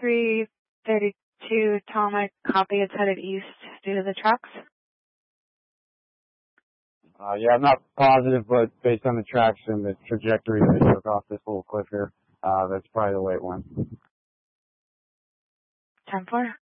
332 Atomic, copy, it's headed east due to the trucks. Yeah, I'm not positive, but based on the tracks and the trajectory that it took off this little cliff here, that's probably the way it went. 10-4.